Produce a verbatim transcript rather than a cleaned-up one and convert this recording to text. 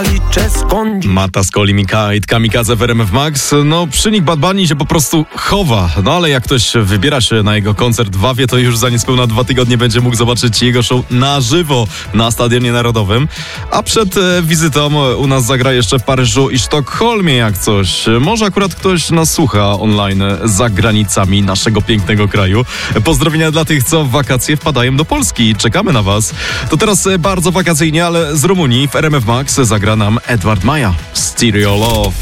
Marta Skoli, Mikael, Kamikadze w R M F Max. No, przy nich Bad Bunny się po prostu chowa. No ale jak ktoś wybiera się na jego koncert w Wawie, to już za niespełna dwa tygodnie będzie mógł zobaczyć jego show na żywo na Stadionie Narodowym. A przed e, wizytą u nas zagra jeszcze w Paryżu i Sztokholmie jak coś. Może akurat ktoś nas słucha online za granicami naszego pięknego kraju. Pozdrowienia dla tych, co w wakacje wpadają do Polski. Czekamy na was. To teraz e, bardzo wakacyjnie, ale z Rumunii w R M F Max zagra nam Edward Maja. Stereo Love.